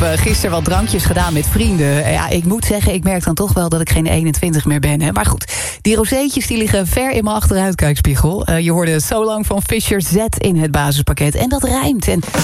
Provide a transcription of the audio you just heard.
gisteren wat drankjes gedaan met vrienden. Ja, ik moet zeggen, ik merk dan toch wel dat ik geen 21 meer ben. Hè. Maar goed, die rozeetjes die liggen ver in mijn achteruitkijkspiegel. Je hoorde So Long van Fisher Z in het basispakket. En dat rijmt. En